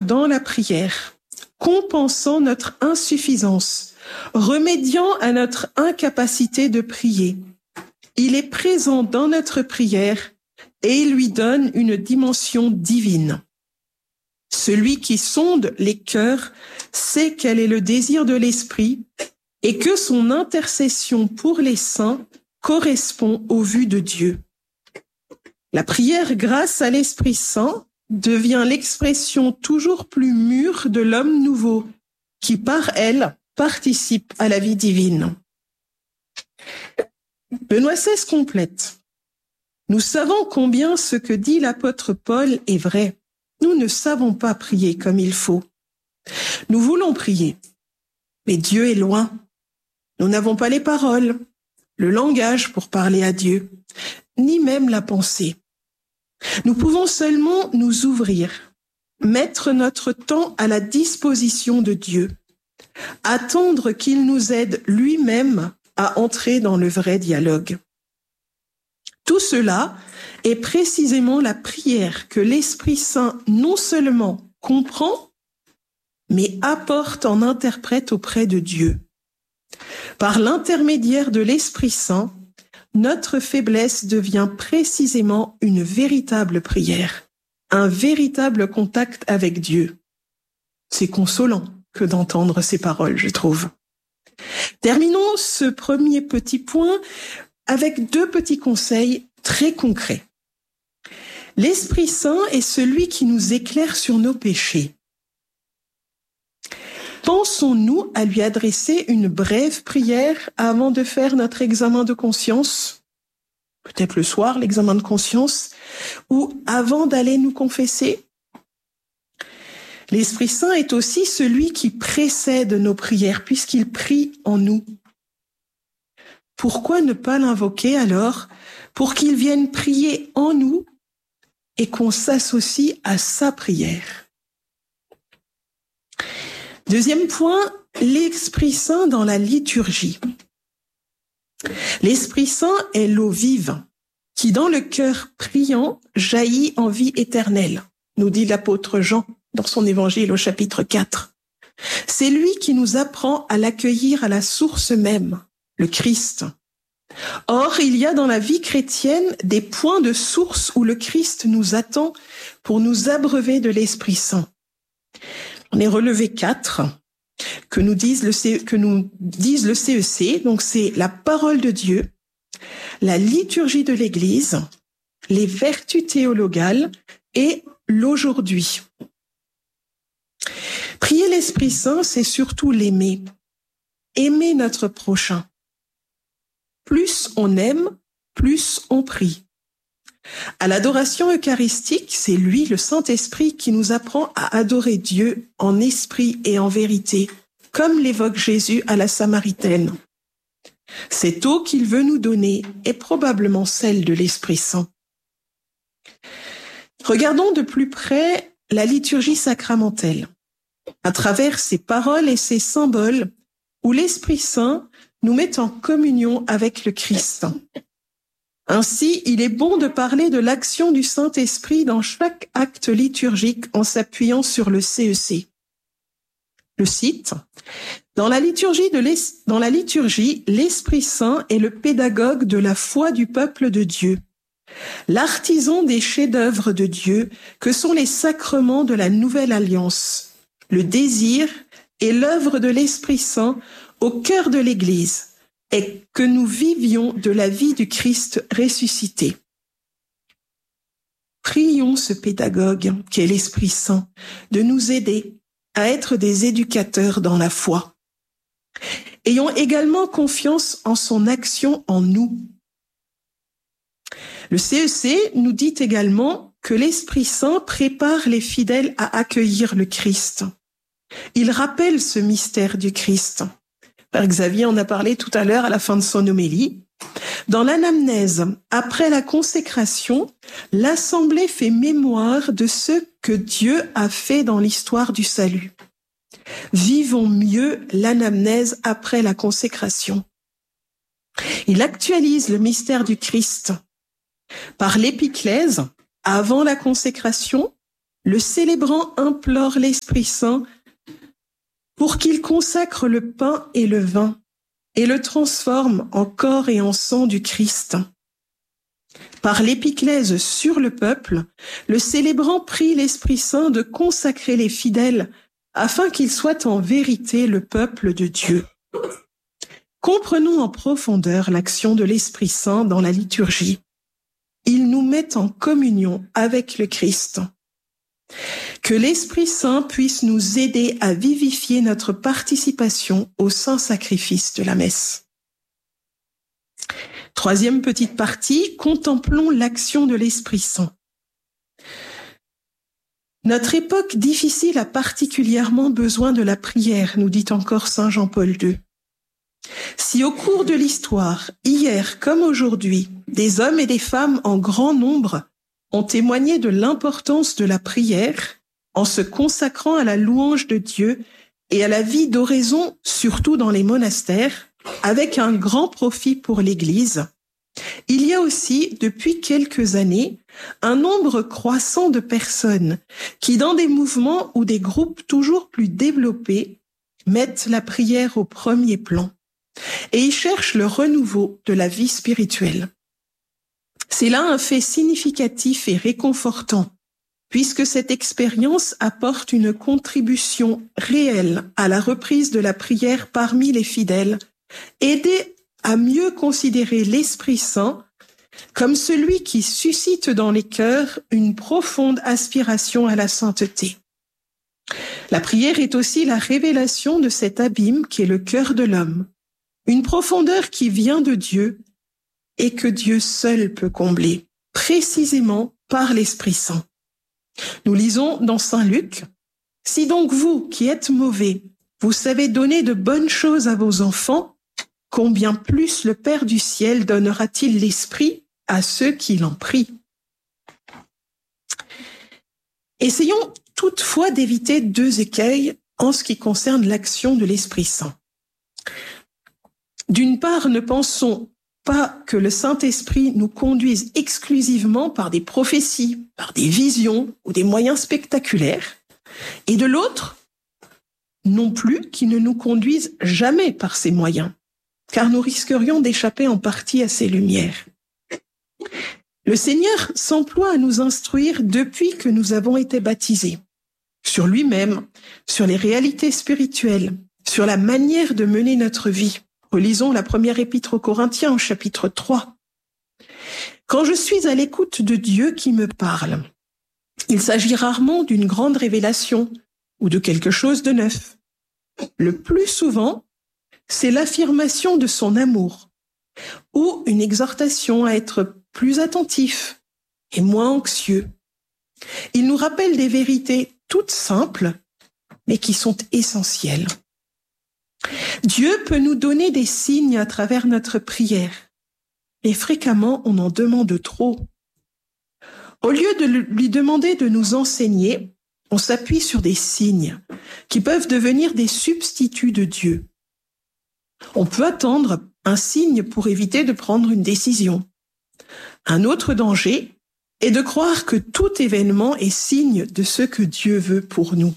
dans la prière, compensant notre insuffisance, remédiant à notre incapacité de prier. Il est présent dans notre prière et il lui donne une dimension divine. Celui qui sonde les cœurs sait quel est le désir de l'Esprit et que son intercession pour les saints correspond aux vues de Dieu. La prière grâce à l'Esprit Saint devient l'expression toujours plus mûre de l'homme nouveau qui, par elle, participe à la vie divine. Benoît XVI complète. Nous savons combien ce que dit l'apôtre Paul est vrai. Nous ne savons pas prier comme il faut. Nous voulons prier, mais Dieu est loin. Nous n'avons pas les paroles, le langage pour parler à Dieu, ni même la pensée. Nous pouvons seulement nous ouvrir, mettre notre temps à la disposition de Dieu, attendre qu'il nous aide lui-même à entrer dans le vrai dialogue. Tout cela est précisément la prière que l'Esprit Saint non seulement comprend, mais apporte en interprète auprès de Dieu. Par l'intermédiaire de l'Esprit Saint, notre faiblesse devient précisément une véritable prière, un véritable contact avec Dieu. C'est consolant que d'entendre ces paroles, je trouve. Terminons ce premier petit point avec 2 petits conseils très concrets. L'Esprit Saint est celui qui nous éclaire sur nos péchés. Pensons-nous à lui adresser une brève prière avant de faire notre examen de conscience? Peut-être le soir, l'examen de conscience, ou avant d'aller nous confesser? L'Esprit Saint est aussi celui qui précède nos prières, puisqu'il prie en nous. Pourquoi ne pas l'invoquer alors pour qu'il vienne prier en nous et qu'on s'associe à sa prière? Deuxième point, l'Esprit Saint dans la liturgie. L'Esprit Saint est l'eau vive qui, dans le cœur priant, jaillit en vie éternelle, nous dit l'apôtre Jean dans son évangile au chapitre 4. C'est lui qui nous apprend à l'accueillir à la source même, le Christ. Or, il y a dans la vie chrétienne des points de source où le Christ nous attend pour nous abreuver de l'Esprit Saint. On est relevé 4 que nous disent le CEC. Donc, c'est la parole de Dieu, la liturgie de l'Église, les vertus théologales et l'aujourd'hui. Prier l'Esprit Saint, c'est surtout l'aimer. Aimer notre prochain. Plus on aime, plus on prie. À l'adoration eucharistique, c'est lui, le Saint-Esprit, qui nous apprend à adorer Dieu en esprit et en vérité, comme l'évoque Jésus à la Samaritaine. Cette eau qu'il veut nous donner est probablement celle de l'Esprit Saint. Regardons de plus près la liturgie sacramentelle, à travers ses paroles et ses symboles, où l'Esprit Saint nous met en communion avec le Christ. Ainsi, il est bon de parler de l'action du Saint-Esprit dans chaque acte liturgique en s'appuyant sur le CEC. Je cite, dans la liturgie, l'Esprit Saint est le pédagogue de la foi du peuple de Dieu, l'artisan des chefs-d'œuvre de Dieu que sont les sacrements de la Nouvelle Alliance, le désir et l'œuvre de l'Esprit Saint au cœur de l'Église, et que nous vivions de la vie du Christ ressuscité. Prions ce pédagogue, qui est l'Esprit Saint, de nous aider à être des éducateurs dans la foi. Ayons également confiance en son action en nous. Le CEC nous dit également que l'Esprit Saint prépare les fidèles à accueillir le Christ. Il rappelle ce mystère du Christ. Père Xavier en a parlé tout à l'heure à la fin de son homélie. Dans l'anamnèse, après la consécration, l'Assemblée fait mémoire de ce que Dieu a fait dans l'histoire du salut. Vivons mieux l'anamnèse après la consécration. Il actualise le mystère du Christ par l'épiclèse avant la consécration le célébrant implore l'Esprit Saint pour qu'il consacre le pain et le vin et le transforme en corps et en sang du Christ. Par l'épiclèse sur le peuple, le célébrant prie l'Esprit Saint de consacrer les fidèles afin qu'ils soient en vérité le peuple de Dieu. Comprenons en profondeur l'action de l'Esprit Saint dans la liturgie. Il nous met en communion avec le Christ. Que l'Esprit Saint puisse nous aider à vivifier notre participation au saint sacrifice de la messe. Troisième petite partie, contemplons l'action de l'Esprit Saint. Notre époque difficile a particulièrement besoin de la prière, nous dit encore saint Jean-Paul II. Si au cours de l'histoire, hier comme aujourd'hui, des hommes et des femmes en grand nombre ont témoigné de l'importance de la prière en se consacrant à la louange de Dieu et à la vie d'oraison, surtout dans les monastères, avec un grand profit pour l'Église, il y a aussi, depuis quelques années, un nombre croissant de personnes qui, dans des mouvements ou des groupes toujours plus développés, mettent la prière au premier plan et y cherchent le renouveau de la vie spirituelle. C'est là un fait significatif et réconfortant, puisque cette expérience apporte une contribution réelle à la reprise de la prière parmi les fidèles, aider à mieux considérer l'Esprit Saint comme celui qui suscite dans les cœurs une profonde aspiration à la sainteté. La prière est aussi la révélation de cet abîme qui est le cœur de l'homme, une profondeur qui vient de Dieu et que Dieu seul peut combler, précisément par l'Esprit Saint. Nous lisons dans Saint Luc, « Si donc vous, qui êtes mauvais, vous savez donner de bonnes choses à vos enfants, combien plus le Père du ciel donnera-t-il l'Esprit à ceux qui l'en prient ?» Essayons toutefois d'éviter deux écueils en ce qui concerne l'action de l'Esprit Saint. D'une part, ne pensons pas que le Saint-Esprit nous conduise exclusivement par des prophéties, par des visions ou des moyens spectaculaires, et de l'autre, non plus qu'il ne nous conduise jamais par ces moyens, car nous risquerions d'échapper en partie à ces lumières. Le Seigneur s'emploie à nous instruire depuis que nous avons été baptisés, sur lui-même, sur les réalités spirituelles, sur la manière de mener notre vie. Relisons la première épître aux Corinthiens, au chapitre 3. Quand je suis à l'écoute de Dieu qui me parle, il s'agit rarement d'une grande révélation ou de quelque chose de neuf. Le plus souvent, c'est l'affirmation de son amour ou une exhortation à être plus attentif et moins anxieux. Il nous rappelle des vérités toutes simples, mais qui sont essentielles. Dieu peut nous donner des signes à travers notre prière, mais fréquemment on en demande trop. Au lieu de lui demander de nous enseigner, on s'appuie sur des signes qui peuvent devenir des substituts de Dieu. On peut attendre un signe pour éviter de prendre une décision. Un autre danger est de croire que tout événement est signe de ce que Dieu veut pour nous.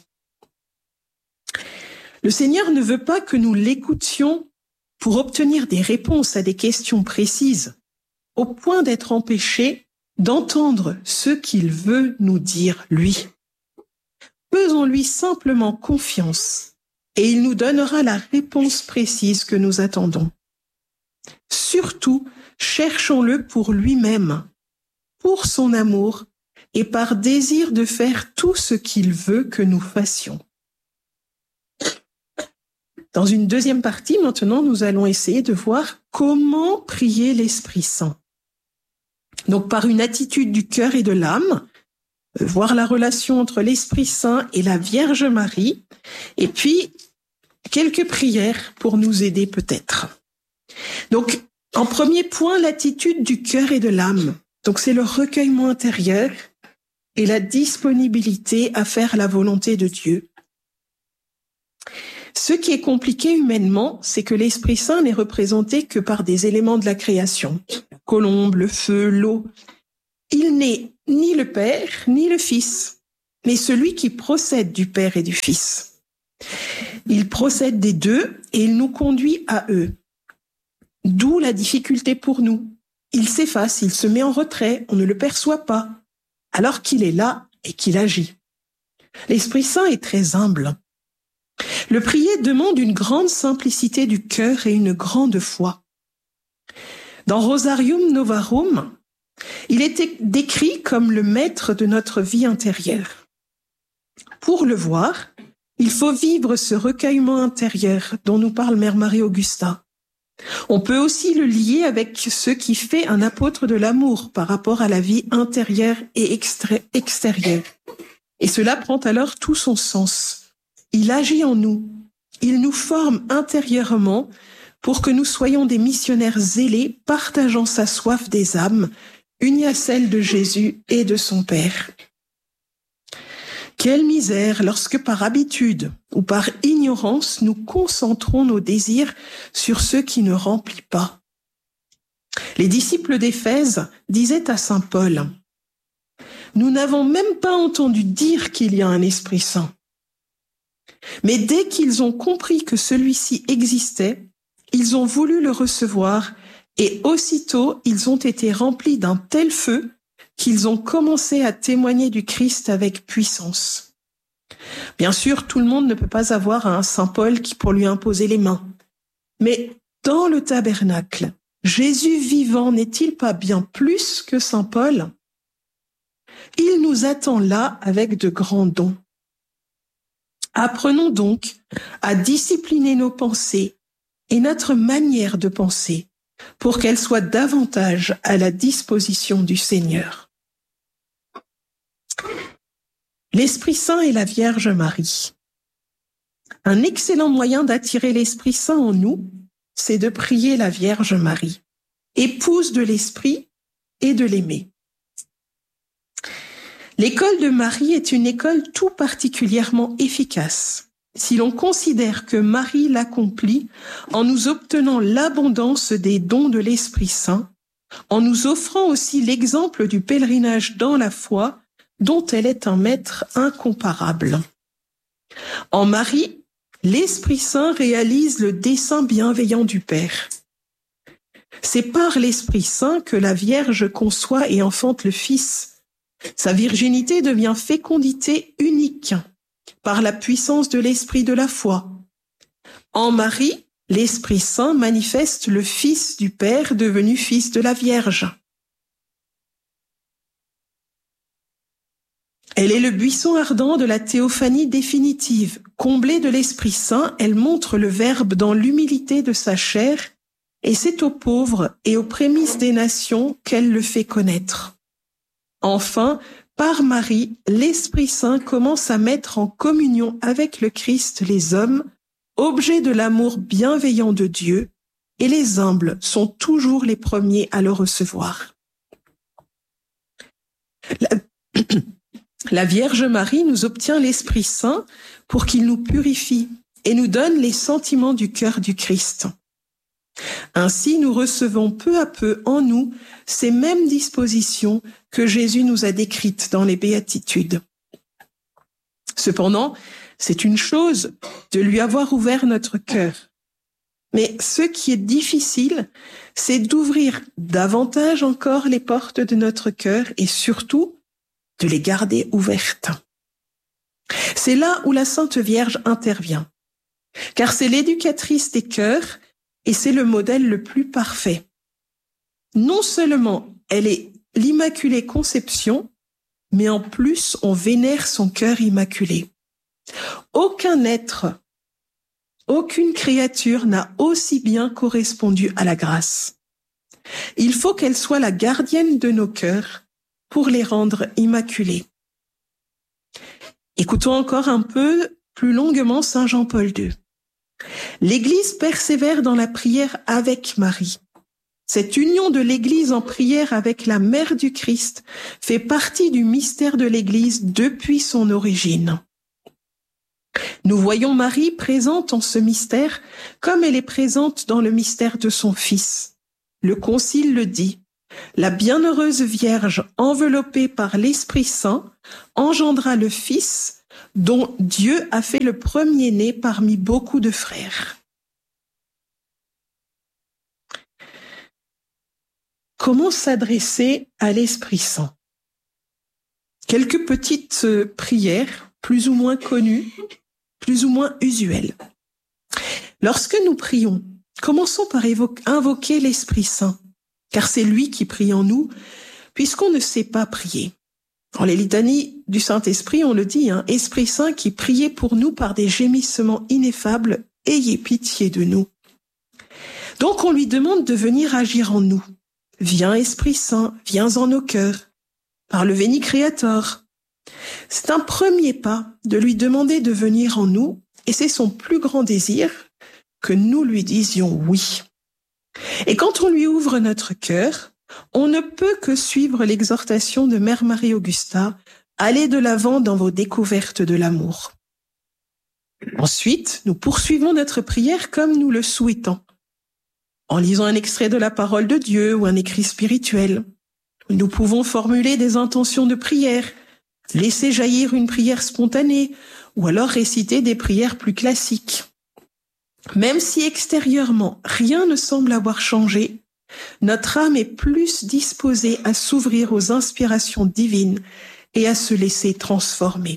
Le Seigneur ne veut pas que nous l'écoutions pour obtenir des réponses à des questions précises, au point d'être empêchés d'entendre ce qu'il veut nous dire, lui. Faisons-lui simplement confiance et il nous donnera la réponse précise que nous attendons. Surtout, cherchons-le pour lui-même, pour son amour et par désir de faire tout ce qu'il veut que nous fassions. Dans une deuxième partie, maintenant, nous allons essayer de voir comment prier l'Esprit Saint. Donc, par une attitude du cœur et de l'âme, voir la relation entre l'Esprit Saint et la Vierge Marie, et puis quelques prières pour nous aider peut-être. Donc, en premier point, l'attitude du cœur et de l'âme. Donc, c'est le recueillement intérieur et la disponibilité à faire la volonté de Dieu. Ce qui est compliqué humainement, c'est que l'Esprit Saint n'est représenté que par des éléments de la création. La colombe, le feu, l'eau. Il n'est ni le Père, ni le Fils. mais celui qui procède du Père et du Fils. Il procède des deux et il nous conduit à eux. D'où la difficulté pour nous. Il s'efface, il se met en retrait, on ne le perçoit pas, alors qu'il est là et qu'il agit. L'Esprit Saint est très humble. Le prier demande une grande simplicité du cœur et une grande foi. Dans Rosarium Novarum, il est décrit comme le maître de notre vie intérieure. Pour le voir, il faut vivre ce recueillement intérieur dont nous parle Mère Marie-Augusta. On peut aussi le lier avec ce qui fait un apôtre de l'amour par rapport à la vie intérieure et extérieure. Et cela prend alors tout son sens. Il agit en nous. Il nous forme intérieurement pour que nous soyons des missionnaires zélés, partageant sa soif des âmes, unis à celle de Jésus et de son Père. Quelle misère lorsque par habitude ou par ignorance nous concentrons nos désirs sur ceux qui ne remplissent pas. Les disciples d'Éphèse disaient à saint Paul, « Nous n'avons même pas entendu dire qu'il y a un Esprit Saint. » Mais dès qu'ils ont compris que celui-ci existait, ils ont voulu le recevoir et aussitôt ils ont été remplis d'un tel feu qu'ils ont commencé à témoigner du Christ avec puissance. Bien sûr, tout le monde ne peut pas avoir un saint Paul qui pour lui imposer les mains. Mais dans le tabernacle, Jésus vivant n'est-il pas bien plus que saint Paul? Il nous attend là avec de grands dons. Apprenons donc à discipliner nos pensées et notre manière de penser pour qu'elle soit davantage à la disposition du Seigneur. L'Esprit Saint et la Vierge Marie. Un excellent moyen d'attirer l'Esprit Saint en nous, c'est de prier la Vierge Marie, épouse de l'Esprit et de l'aimer. L'école de Marie est une école tout particulièrement efficace si l'on considère que Marie l'accomplit en nous obtenant l'abondance des dons de l'Esprit Saint, en nous offrant aussi l'exemple du pèlerinage dans la foi dont elle est un maître incomparable. En Marie, l'Esprit Saint réalise le dessein bienveillant du Père. C'est par l'Esprit Saint que la Vierge conçoit et enfante le Fils. Sa virginité devient fécondité unique par la puissance de l'Esprit de la foi. En Marie, l'Esprit Saint manifeste le Fils du Père devenu Fils de la Vierge. Elle est le buisson ardent de la théophanie définitive. Comblée de l'Esprit Saint, elle montre le Verbe dans l'humilité de sa chair, et c'est aux pauvres et aux prémices des nations qu'elle le fait connaître. Enfin, par Marie, l'Esprit Saint commence à mettre en communion avec le Christ les hommes, objets de l'amour bienveillant de Dieu, et les humbles sont toujours les premiers à le recevoir. La Vierge Marie nous obtient l'Esprit Saint pour qu'il nous purifie et nous donne les sentiments du cœur du Christ. Ainsi, nous recevons peu à peu en nous ces mêmes dispositions que Jésus nous a décrites dans les Béatitudes. Cependant, c'est une chose de lui avoir ouvert notre cœur. Mais ce qui est difficile, c'est d'ouvrir davantage encore les portes de notre cœur et surtout de les garder ouvertes. C'est là où la Sainte Vierge intervient, car c'est l'éducatrice des cœurs et c'est le modèle le plus parfait. Non seulement elle est l'Immaculée Conception, mais en plus on vénère son cœur immaculé. Aucun être, aucune créature n'a aussi bien correspondu à la grâce. Il faut qu'elle soit la gardienne de nos cœurs pour les rendre immaculés. Écoutons encore un peu plus longuement Saint Jean-Paul II. L'Église persévère dans la prière avec Marie. Cette union de l'Église en prière avec la Mère du Christ fait partie du mystère de l'Église depuis son origine. Nous voyons Marie présente en ce mystère comme elle est présente dans le mystère de son Fils. Le Concile le dit, la bienheureuse Vierge enveloppée par l'Esprit Saint engendra le Fils dont Dieu a fait le premier-né parmi beaucoup de frères. Comment s'adresser à l'Esprit Saint? Quelques petites prières, plus ou moins connues, plus ou moins usuelles. Lorsque nous prions, commençons par invoquer l'Esprit Saint, car c'est lui qui prie en nous, puisqu'on ne sait pas prier. Dans les litanies du Saint-Esprit, on le dit, Esprit Saint qui priait pour nous par des gémissements ineffables, ayez pitié de nous. Donc on lui demande de venir agir en nous. Viens Esprit Saint, viens en nos cœurs, par le Veni Creator. C'est un premier pas de lui demander de venir en nous, et c'est son plus grand désir que nous lui disions oui. Et quand on lui ouvre notre cœur, on ne peut que suivre l'exhortation de Mère Marie-Augusta, allez de l'avant dans vos découvertes de l'amour. Ensuite, nous poursuivons notre prière comme nous le souhaitons, en lisant un extrait de la parole de Dieu ou un écrit spirituel. Nous pouvons formuler des intentions de prière, laisser jaillir une prière spontanée, ou alors réciter des prières plus classiques. Même si extérieurement rien ne semble avoir changé, notre âme est plus disposée à s'ouvrir aux inspirations divines et à se laisser transformer.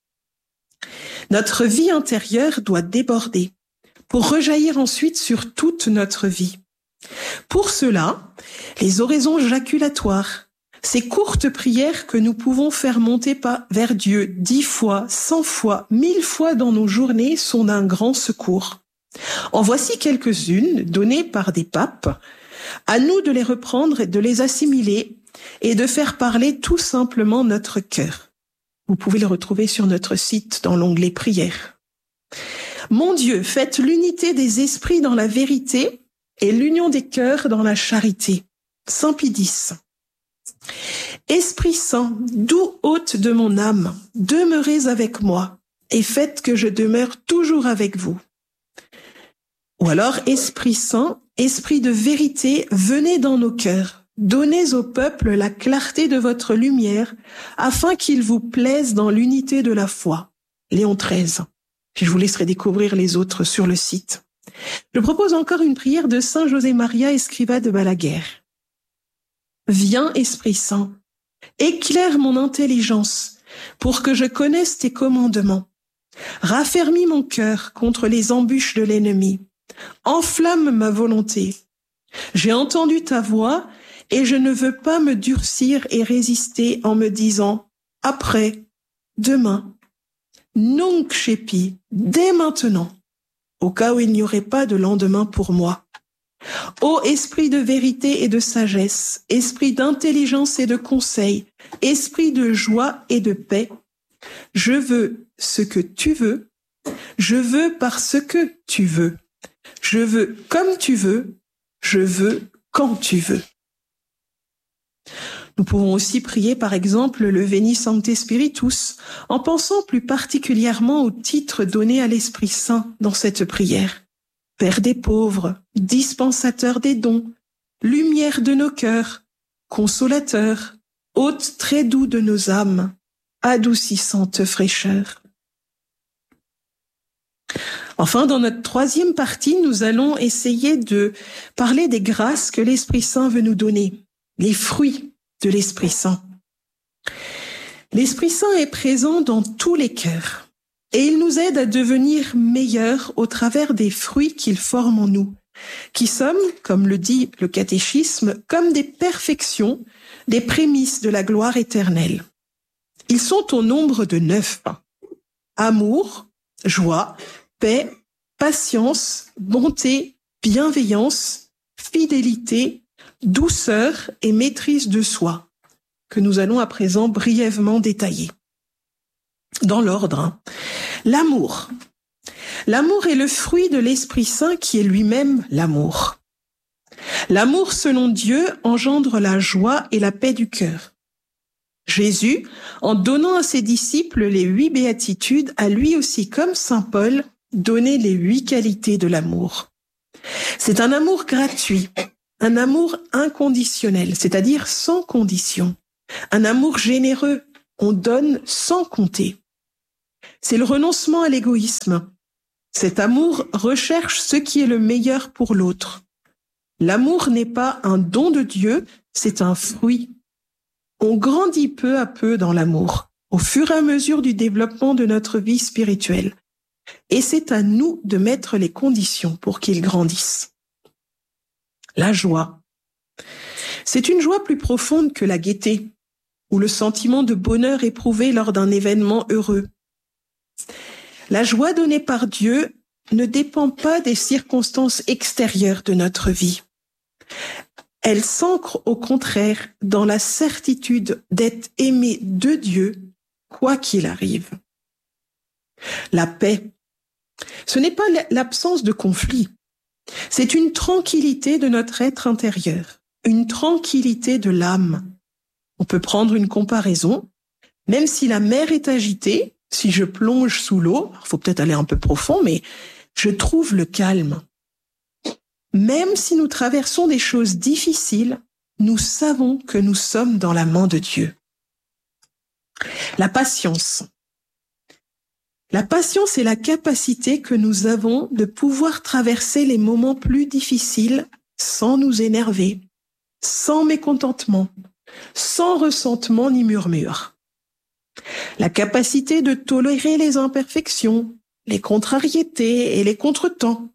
Notre vie intérieure doit déborder pour rejaillir ensuite sur toute notre vie. Pour cela, les oraisons jaculatoires, ces courtes prières que nous pouvons faire monter vers Dieu 10 fois, 100 fois, 1000 fois dans nos journées sont d'un grand secours. En voici quelques-unes données par des papes. À nous de les reprendre et de les assimiler et de faire parler tout simplement notre cœur. Vous pouvez le retrouver sur notre site dans l'onglet prières. Mon Dieu, faites l'unité des esprits dans la vérité et l'union des cœurs dans la charité. Saint Pie X. Esprit Saint, doux hôte de mon âme, demeurez avec moi et faites que je demeure toujours avec vous. Ou alors, Esprit Saint, Esprit de vérité, venez dans nos cœurs, donnez au peuple la clarté de votre lumière, afin qu'il vous plaise dans l'unité de la foi. Léon XIII. Je vous laisserai découvrir les autres sur le site. Je propose encore une prière de Saint José Maria Escrivá de Balaguer. Viens, Esprit Saint, éclaire mon intelligence pour que je connaisse tes commandements. Raffermis mon cœur contre les embûches de l'ennemi. Enflamme ma volonté. J'ai entendu ta voix et je ne veux pas me durcir et résister en me disant « après, demain, nunc cepi, dès maintenant », au cas où il n'y aurait pas de lendemain pour moi. Ô esprit de vérité et de sagesse, esprit d'intelligence et de conseil, esprit de joie et de paix, je veux ce que tu veux, je veux parce que tu veux. Je veux comme tu veux, je veux quand tu veux. Nous pouvons aussi prier par exemple le Veni Sancte Spiritus en pensant plus particulièrement au titre donné à l'Esprit Saint dans cette prière. Père des pauvres, dispensateur des dons, lumière de nos cœurs, consolateur, hôte très doux de nos âmes, adoucissante fraîcheur. Enfin, dans notre troisième partie, nous allons essayer de parler des grâces que l'Esprit Saint veut nous donner, les fruits de l'Esprit Saint. L'Esprit Saint est présent dans tous les cœurs et il nous aide à devenir meilleurs au travers des fruits qu'il forme en nous, qui sommes, comme le dit le catéchisme, comme des perfections, des prémices de la gloire éternelle. Ils sont au nombre de 9. Amour, joie, paix, patience, bonté, bienveillance, fidélité, douceur et maîtrise de soi, que nous allons à présent brièvement détailler. Dans l'ordre, l'amour. L'amour est le fruit de l'Esprit Saint qui est lui-même l'amour. L'amour selon Dieu engendre la joie et la paix du cœur. Jésus, en donnant à ses disciples les 8 béatitudes, a lui aussi, comme saint Paul, donné les 8 qualités de l'amour. C'est un amour gratuit, un amour inconditionnel, c'est-à-dire sans condition, un amour généreux, on donne sans compter. C'est le renoncement à l'égoïsme. Cet amour recherche ce qui est le meilleur pour l'autre. L'amour n'est pas un don de Dieu, c'est un fruit. On grandit peu à peu dans l'amour, au fur et à mesure du développement de notre vie spirituelle. Et c'est à nous de mettre les conditions pour qu'il grandisse. La joie. C'est une joie plus profonde que la gaieté ou le sentiment de bonheur éprouvé lors d'un événement heureux. La joie donnée par Dieu ne dépend pas des circonstances extérieures de notre vie. Elle s'ancre au contraire dans la certitude d'être aimé de Dieu, quoi qu'il arrive. La paix, ce n'est pas l'absence de conflit, c'est une tranquillité de notre être intérieur, une tranquillité de l'âme. On peut prendre une comparaison, même si la mer est agitée, si je plonge sous l'eau, il faut peut-être aller un peu profond, mais je trouve le calme. Même si nous traversons des choses difficiles, nous savons que nous sommes dans la main de Dieu. La patience. La patience est la capacité que nous avons de pouvoir traverser les moments plus difficiles sans nous énerver, sans mécontentement, sans ressentement ni murmure. La capacité de tolérer les imperfections, les contrariétés et les contretemps.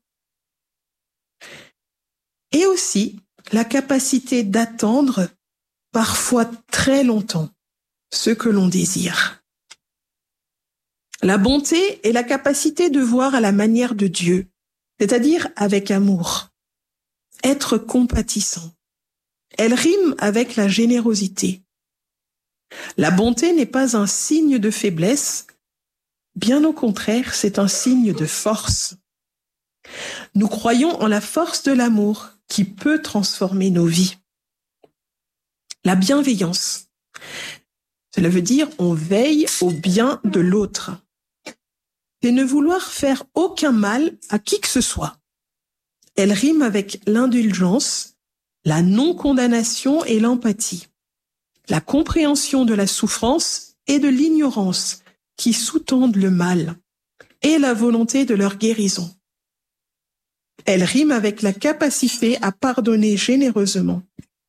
Et aussi la capacité d'attendre, parfois très longtemps, ce que l'on désire. La bonté est la capacité de voir à la manière de Dieu, c'est-à-dire avec amour, être compatissant. Elle rime avec la générosité. La bonté n'est pas un signe de faiblesse, bien au contraire, c'est un signe de force. Nous croyons en la force de l'amour qui peut transformer nos vies. La bienveillance, cela veut dire on veille au bien de l'autre. C'est ne vouloir faire aucun mal à qui que ce soit. Elle rime avec l'indulgence, la non-condamnation et l'empathie, la compréhension de la souffrance et de l'ignorance qui sous-tendent le mal et la volonté de leur guérison. Elle rime avec la capacité à pardonner généreusement.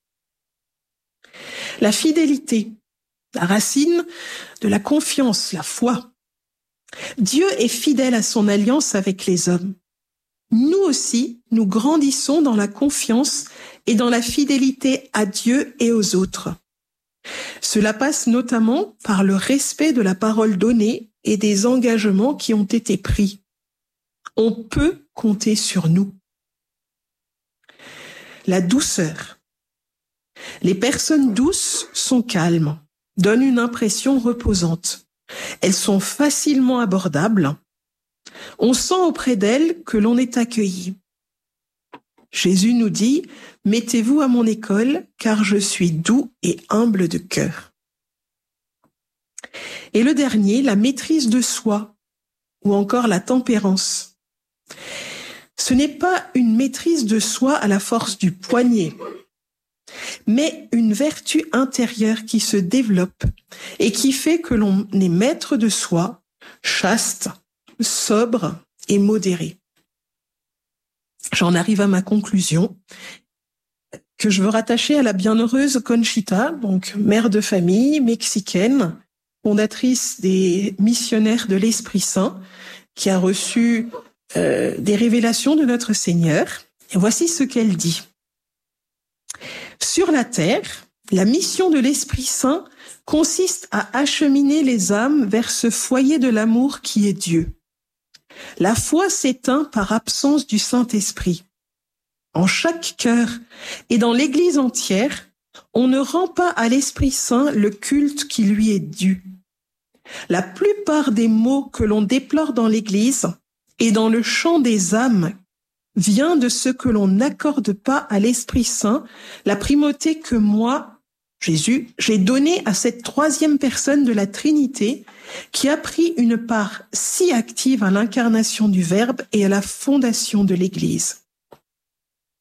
La fidélité, la racine de la confiance, la foi. Dieu est fidèle à son alliance avec les hommes. Nous aussi, nous grandissons dans la confiance et dans la fidélité à Dieu et aux autres. Cela passe notamment par le respect de la parole donnée et des engagements qui ont été pris. On peut compter sur nous. La douceur. Les personnes douces sont calmes, donnent une impression reposante. Elles sont facilement abordables. On sent auprès d'elles que l'on est accueilli. Jésus nous dit « Mettez-vous à mon école, car je suis doux et humble de cœur. » Et le dernier, la maîtrise de soi, ou encore la tempérance. Ce n'est pas une maîtrise de soi à la force du poignet, mais une vertu intérieure qui se développe et qui fait que l'on est maître de soi, chaste, sobre et modéré. J'en arrive à ma conclusion, que je veux rattacher à la bienheureuse Conchita, donc mère de famille mexicaine, fondatrice des missionnaires de l'Esprit Saint, qui a reçu des révélations de notre Seigneur. Et voici ce qu'elle dit. Sur la terre, la mission de l'Esprit Saint consiste à acheminer les âmes vers ce foyer de l'amour qui est Dieu. La foi s'éteint par absence du Saint-Esprit. En chaque cœur et dans l'Église entière, on ne rend pas à l'Esprit Saint le culte qui lui est dû. La plupart des maux que l'on déplore dans l'Église et dans le chant des âmes vient de ce que l'on n'accorde pas à l'Esprit Saint, la primauté que moi, Jésus, j'ai donnée à cette troisième personne de la Trinité qui a pris une part si active à l'incarnation du Verbe et à la fondation de l'Église.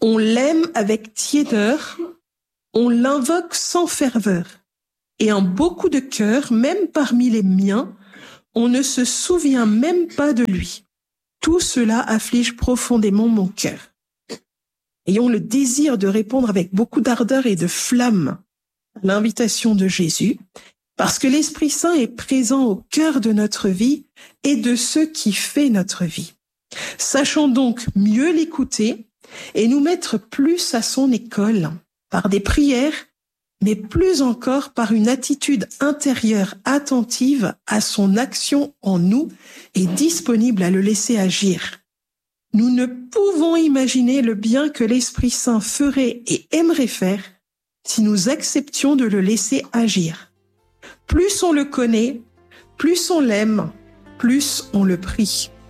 On l'aime avec tiédeur, on l'invoque sans ferveur. Et en beaucoup de cœurs, même parmi les miens, on ne se souvient même pas de lui. Tout cela afflige profondément mon cœur. Ayons le désir de répondre avec beaucoup d'ardeur et de flamme à l'invitation de Jésus, parce que l'Esprit Saint est présent au cœur de notre vie et de ce qui fait notre vie. Sachons donc mieux l'écouter et nous mettre plus à son école par des prières, mais plus encore par une attitude intérieure attentive à son action en nous et disponible à le laisser agir. Nous ne pouvons imaginer le bien que l'Esprit Saint ferait et aimerait faire si nous acceptions de le laisser agir. Plus on le connaît, plus on l'aime, plus on le prie.